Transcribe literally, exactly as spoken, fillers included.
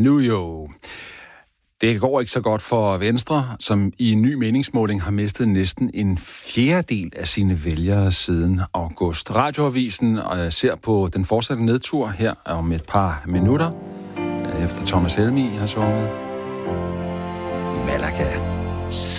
Nu jo. Det går ikke så godt for Venstre, som i en ny meningsmåling har mistet næsten en fjerdedel af sine vælgere siden august. Radioavisen ser på den fortsatte nedtur her om et par minutter, efter Thomas Helmig har sunget Malaga.